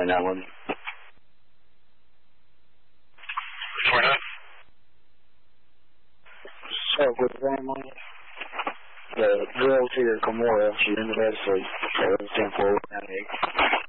on that one. 49. So, good family. The girl to your Kimura, she's in the bed asleep. So, 10-4, 98.